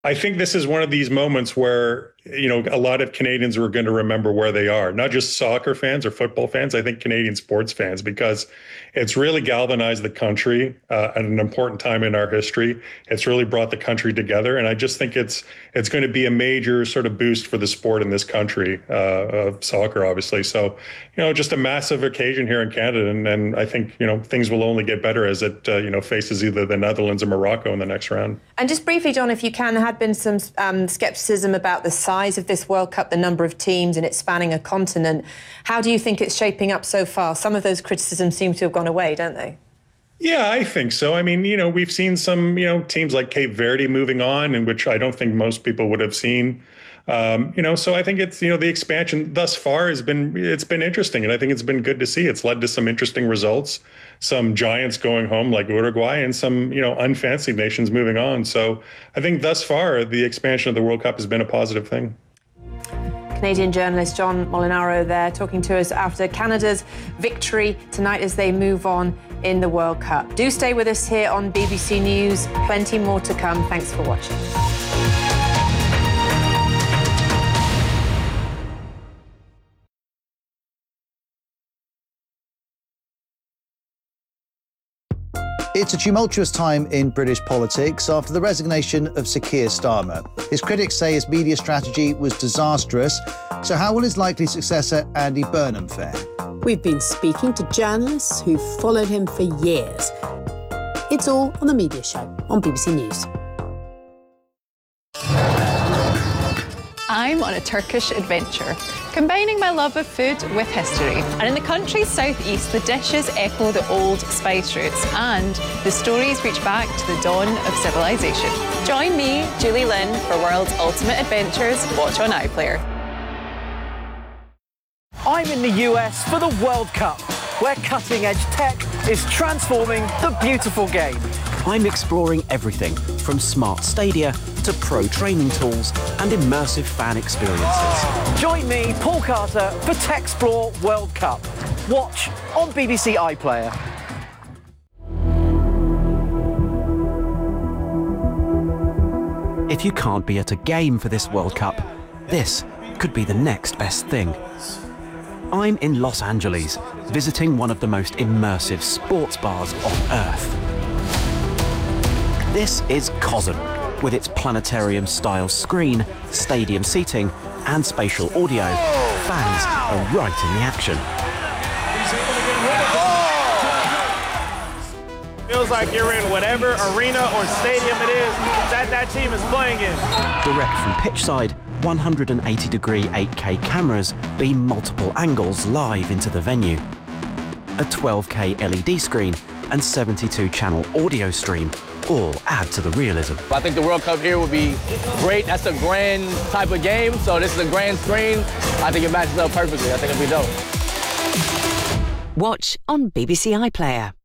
I think this is one of these moments where, a lot of Canadians are going to remember where they are, not just soccer fans or football fans. I think Canadian sports fans, because it's really galvanized the country at an important time in our history. It's really brought the country together. And I just think it's going to be a major sort of boost for the sport in this country, of soccer, obviously. So, just a massive occasion here in Canada. And I think, things will only get better as it, faces either the Netherlands or Morocco in the next round. And just briefly, John, if you can, there had been some scepticism about the size of this World Cup, the number of teams, and it spanning a continent. How do you think it's shaping up so far? Some of those criticisms seem to have gone away, don't they? Yeah, I think so. I mean, we've seen some, teams like Cape Verde moving on, in which I don't think most people would have seen. So I think it's, the expansion thus far it's been interesting, and I think it's been good to see. It's led to some interesting results, some giants going home like Uruguay, and some, unfancied nations moving on. So I think thus far the expansion of the World Cup has been a positive thing. Canadian journalist John Molinaro there talking to us after Canada's victory tonight as they move on in the World Cup. Do stay with us here on BBC News. Plenty more to come. Thanks for watching. It's a tumultuous time in British politics after the resignation of Sir Keir Starmer. His critics say his media strategy was disastrous. So how will his likely successor, Andy Burnham, fare? We've been speaking to journalists who've followed him for years. It's all on The Media Show on BBC News. I'm on a Turkish adventure, combining my love of food with history. And in the country's southeast, the dishes echo the old spice routes, and the stories reach back to the dawn of civilization. Join me, Julie Lynn, for World's Ultimate Adventures. Watch on iPlayer. I'm in the US for the World Cup, where cutting-edge tech is transforming the beautiful game. I'm exploring everything from smart stadia to pro training tools and immersive fan experiences. Join me, Paul Carter, for Techsplore World Cup. Watch on BBC iPlayer. If you can't be at a game for this World Cup, this could be the next best thing. I'm in Los Angeles, visiting one of the most immersive sports bars on Earth. This is COSM, with its planetarium-style screen, stadium seating, and spatial audio. Fans are right in the action. Feels like you're in whatever arena or stadium it is that team is playing in. Direct from pitchside, 180-degree 8K cameras beam multiple angles live into the venue. A 12K LED screen and 72-channel audio stream all add to the realism. I think the World Cup here would be great. That's a grand type of game, so this is a grand screen. I think it matches up perfectly. I think it'll be dope. Watch on BBC iPlayer.